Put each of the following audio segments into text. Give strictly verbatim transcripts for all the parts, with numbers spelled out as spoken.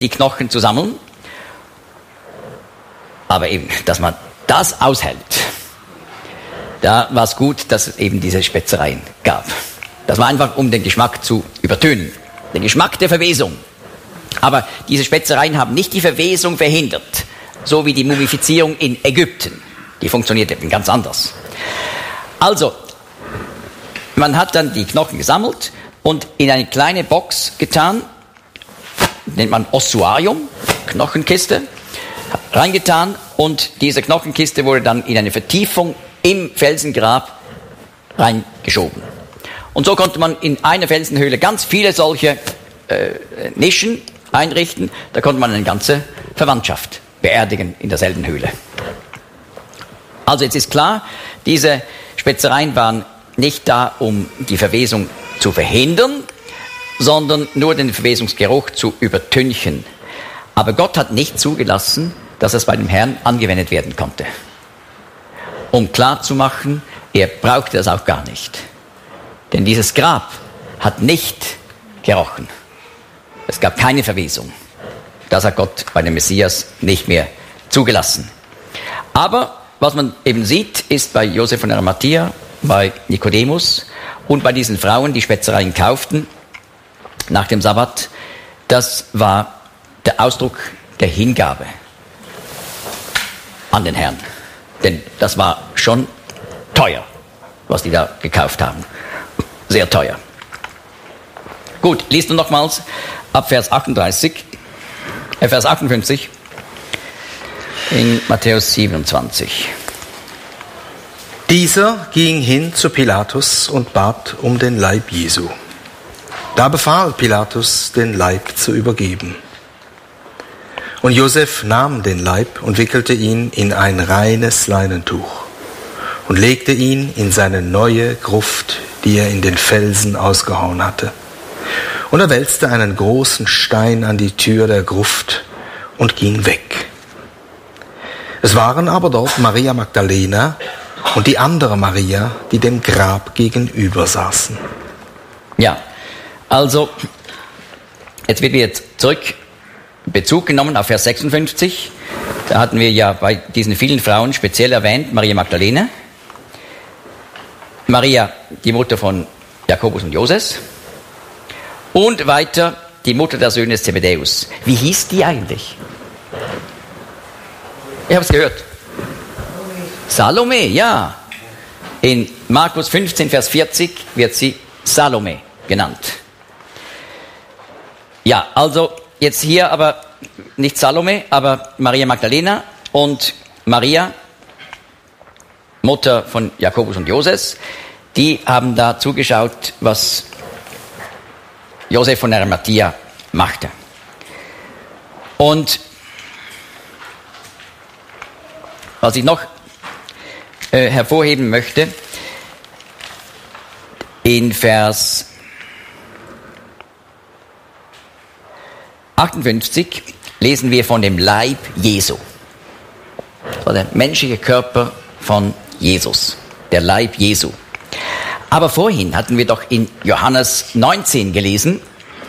die Knochen zu sammeln. Aber eben, dass man das aushält, da war es gut, dass es eben diese Spezereien gab. Das war einfach, um den Geschmack zu übertönen. Den Geschmack der Verwesung. Aber diese Spezereien haben nicht die Verwesung verhindert, so wie die Mumifizierung in Ägypten. Die funktioniert eben ganz anders. Also, man hat dann die Knochen gesammelt und in eine kleine Box getan, nennt man Ossuarium, Knochenkiste, reingetan, und diese Knochenkiste wurde dann in eine Vertiefung im Felsengrab reingeschoben. Und so konnte man in einer Felsenhöhle ganz viele solche äh, Nischen einrichten. Da konnte man eine ganze Verwandtschaft beerdigen in derselben Höhle. Also jetzt ist klar, diese Spezereien waren nicht da, um die Verwesung zu verhindern, sondern nur den Verwesungsgeruch zu übertünchen. Aber Gott hat nicht zugelassen, dass es bei dem Herrn angewendet werden konnte. Um klarzumachen, er brauchte das auch gar nicht. Denn dieses Grab hat nicht gerochen. Es gab keine Verwesung. Das hat Gott bei dem Messias nicht mehr zugelassen. Aber was man eben sieht, ist bei Josef von Arimathäa, bei Nikodemus und bei diesen Frauen, die Spezereien kauften nach dem Sabbat, das war der Ausdruck der Hingabe an den Herrn. Denn das war schon teuer, was die da gekauft haben. Sehr teuer. Gut, liest du nochmals ab Vers achtunddreißig, äh Vers achtundfünfzig in Matthäus siebenundzwanzig. Dieser ging hin zu Pilatus und bat um den Leib Jesu. Da befahl Pilatus, den Leib zu übergeben. Und Josef nahm den Leib und wickelte ihn in ein reines Leinentuch und legte ihn in seine neue Gruft, die er in den Felsen ausgehauen hatte. Und er wälzte einen großen Stein an die Tür der Gruft und ging weg. Es waren aber dort Maria Magdalena und die andere Maria, die dem Grab gegenüber saßen. Ja, also, jetzt wird wieder zurück Bezug genommen auf Vers sechsundfünfzig. Da hatten wir ja bei diesen vielen Frauen speziell erwähnt Maria Magdalena, Maria, die Mutter von Jakobus und Joses, und weiter die Mutter der Söhne des Zebedäus. Wie hieß die eigentlich? Ich habe es gehört. Salome, ja. In Markus fünfzehn, Vers vierzig wird sie Salome genannt. Ja, also jetzt hier aber nicht Salome, aber Maria Magdalena und Maria, Mutter von Jakobus und Joses, die haben da zugeschaut, was Josef von Arimathäa machte. Und was ich noch äh, hervorheben möchte, in Vers achtundfünfzig lesen wir von dem Leib Jesu. So der menschliche Körper von Jesus, der Leib Jesu. Aber vorhin hatten wir doch in Johannes neunzehn gelesen,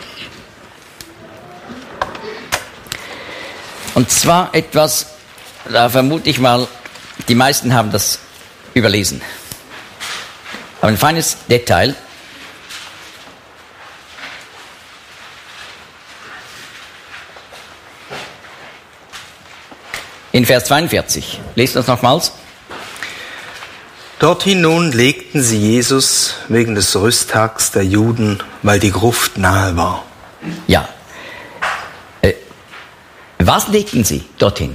und zwar etwas, da vermute ich mal, die meisten haben das überlesen. Aber ein feines Detail. In Vers zweiundvierzig, lest uns nochmals. Dorthin nun legten sie Jesus wegen des Rüsttags der Juden, weil die Gruft nahe war. Ja. Äh, was legten sie dorthin?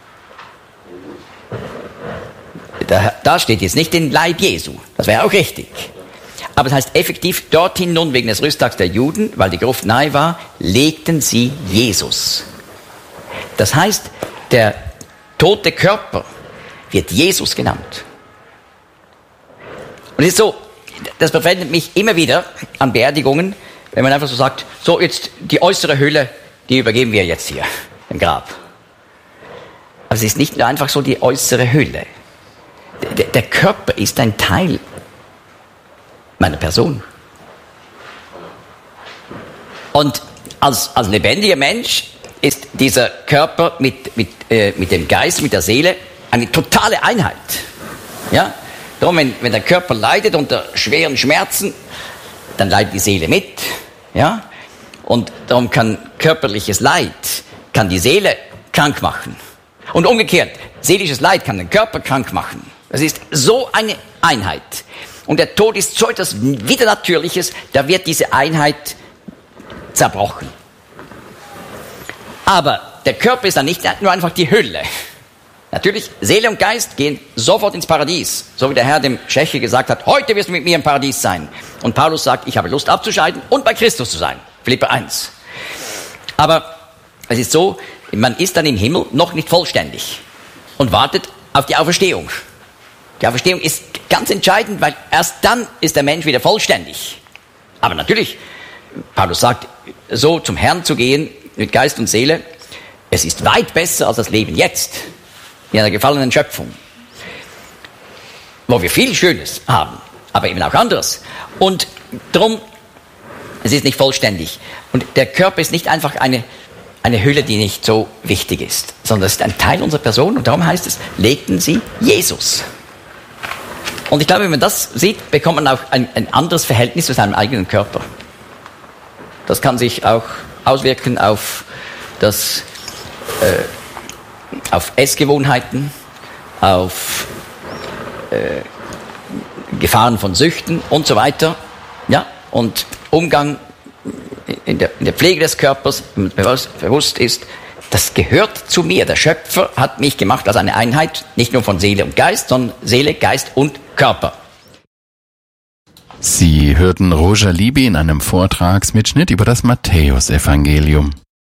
Da, da steht jetzt nicht den Leib Jesu. Das wäre auch richtig. Aber es heißt effektiv, dorthin nun wegen des Rüsttags der Juden, weil die Gruft nahe war, legten sie Jesus. Das heißt, der tote Körper wird Jesus genannt. Und es ist so, das befremdet mich immer wieder an Beerdigungen, wenn man einfach so sagt, so jetzt die äußere Hülle, die übergeben wir jetzt hier im Grab. Aber es ist nicht nur einfach so die äußere Hülle. Der, der Körper ist ein Teil meiner Person. Und als, als lebendiger Mensch ist dieser Körper mit, mit, äh, mit dem Geist, mit der Seele eine totale Einheit. Ja? Darum, wenn, wenn der Körper leidet unter schweren Schmerzen, dann leidet die Seele mit. Ja? Und darum kann körperliches Leid, kann die Seele krank machen. Und umgekehrt, seelisches Leid kann den Körper krank machen. Das ist so eine Einheit. Und der Tod ist so etwas Widernatürliches, da wird diese Einheit zerbrochen. Aber der Körper ist dann nicht nur einfach die Hülle. Natürlich, Seele und Geist gehen sofort ins Paradies. So wie der Herr dem Schächer gesagt hat, heute wirst du mit mir im Paradies sein. Und Paulus sagt, ich habe Lust abzuscheiden und bei Christus zu sein. Philipper eins. Aber es ist so, man ist dann im Himmel noch nicht vollständig und wartet auf die Auferstehung. Die Auferstehung ist ganz entscheidend, weil erst dann ist der Mensch wieder vollständig. Aber natürlich, Paulus sagt, so zum Herrn zu gehen mit Geist und Seele, es ist weit besser als das Leben jetzt in einer gefallenen Schöpfung, wo wir viel Schönes haben, aber eben auch anderes. Und darum, es ist nicht vollständig. Und der Körper ist nicht einfach eine, eine Hülle, die nicht so wichtig ist, sondern es ist ein Teil unserer Person. Und darum heißt es, legten sie Jesus. Und ich glaube, wenn man das sieht, bekommt man auch ein, ein anderes Verhältnis zu seinem eigenen Körper. Das kann sich auch auswirken auf, das, äh, auf Essgewohnheiten, auf äh, Gefahren von Süchten und so weiter. Ja? Und Umgang in der, in der Pflege des Körpers, wenn man bewusst, bewusst ist, das gehört zu mir. Der Schöpfer hat mich gemacht als eine Einheit, nicht nur von Seele und Geist, sondern Seele, Geist und Körper. Sie hörten Roger Libby in einem Vortragsmitschnitt über das Matthäusevangelium.